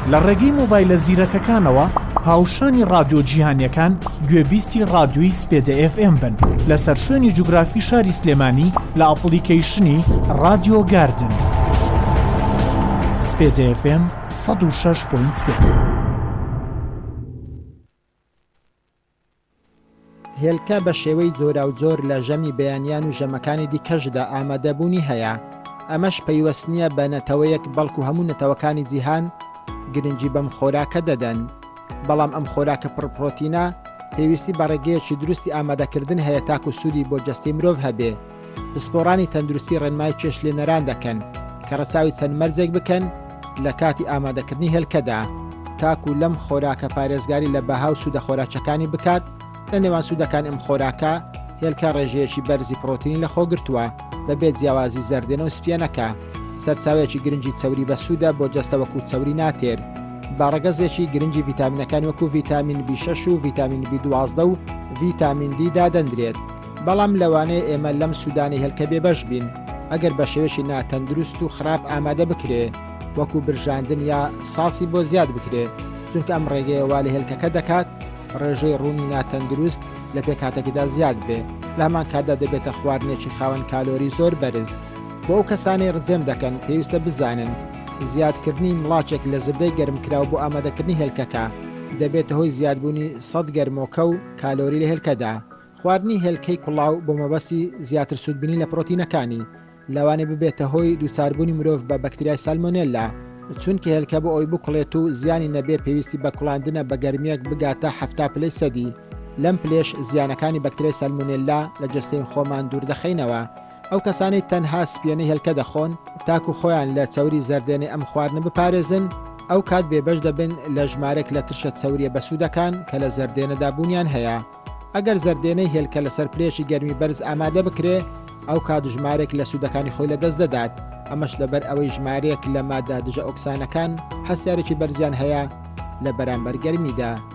لە ڕێگەی مۆبایلە زیرەکەکانەوە هاوشانی رادیۆ جیهانیەکان گوێبیستی رادیۆی سپێدە FM بن لەسەر شوێنی جوگرافی شاری سلێمانی لە ئەپلیکەیشنی رادیۆ گاردن. سپێدە FM 106.3. هێلکە بە شێوەی جۆرا و جۆر لە ژەمی بەیانیان و ژەمەکانی دیکەشدا ئامادەبوونی هەیە. ئەمەش پەیوەست نییە بە نەتەوەیەک بەڵکو هەموو نەتەوەکانی جیهان گرنگی بەم خۆراکە دەدەن. بەڵام ئەم خۆراکە پڕپرۆتینە پێویستی بە ڕێگەیەکی دروستی ئامادەکردن هەیە تاکو سوودی بۆ جەستەی مرۆڤ هەبێ. پسپۆڕانی تەندروستی ڕێنمای چێش لێنەران دەکەن کە ڕەچاوی چەند مەرجێک بکەن لە کاتی ئامادەکردنی هێلکەدا تاکو لەم خۆراکە پارێزگاری لە بەها و سوودە خۆراکەکانی بکات. لە نێوان سوودەکان ئەم خۆراکە هێلکە ڕێژەیەکی بەرزی پرۆتینی لە خۆگرتووە بەبێت جیاوازی زەردێنە و سپێنەکە. سەرچاوێکی گرنگی چەوری بە سوودە بۆ جەستە وەکو چەوری ناتێر. باڕەگەزێکی گرنگی ڤیتامینەکان وەکو ڤیتامین B6 و ڤیتامین B12 و ڤیتامین D دادەندرێت. بەڵام لەوانەیە ئێمە لەم سوودانی هێلکە بێبەش بین ئەگەر بە شێوەشی ناتەندروست و خراپ ئامادە بکرێ وەکو برژاندن یا ساسی بۆ زیاد بکرێ، چونکە ئەم ڕێگەیەوە لە هێلکەکە دەکات ڕێژەی ڕوونی ناتەندروست لە پێکاتێکدا زیاد بێ. لە هەمان کاتدا دەبێتە خواردنێکی خاوەن کالۆری زۆر بەرز. بۆ ئەو کەسانی ڕزێم دەکەن پێویستە بزانن زیادکردنی مڵاچێک لە زبدەی گەرمکراوە بۆ ئامادەکردنی هێلکەکە دەبێتە هۆی زیادبوونی 100 گەرمۆکە و کالۆری لە هێلکەدا. خواردنی هێلکەی کوڵاو بۆ مەبەستی زیاتر سوودبنی لە پرۆتینەکانی لەوانێ ببێتە هۆی دووچاربوونی مرۆڤ بە بەکتریای سالمۆنێلا، چونکە هێلکە بۆ ئەوی بکوڵێت و زیانی نەبێ پێویستی بە کوڵاندنە بە گەرمیەک بگاتە 70 پلەی سەدی. لەم پلێش زیانەکانی بەکتریای سالمۆنێلا لە جەستەی خۆمان دوور دەخینەوە. ئەو کەسانی تەنها سپێنەی هێلکە دەخۆن تاکو خۆیان لە چەوری زەردێنەی ئەم خواردنە بپارێزن ئەو کات بێبەش دەبن لە ژمارێک لە ترشە چەوریە بەسوودەکان کە لە زەردێنەدا بوونیان هەیە. ئەگەر زەردێنەی هێلکە لەسەر پلێشی گەرمی بەرز ئامادە بکرێ ئەو کات ژمارێک لە سوودەکانی خۆی لە دەست دەدات. ئەمەش لەبەر ئەوەی ژمارەیەک لە مادە دژە ئۆکسانەکان هەسیارێکی بەرزیان هەیە لە بەرامبەر گەرمیدا.